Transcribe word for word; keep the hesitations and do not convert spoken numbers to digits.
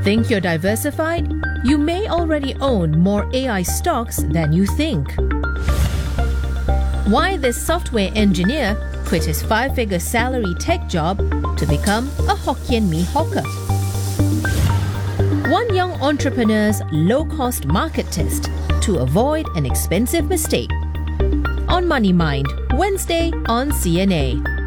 Think you're diversified? You may already own more A I stocks than you think. Why this software engineer quit his five-figure salary tech job to become a Hokkien Mee hawker. One young entrepreneur's low-cost market test to avoid an expensive mistake. On Money Mind, Wednesday on C N A.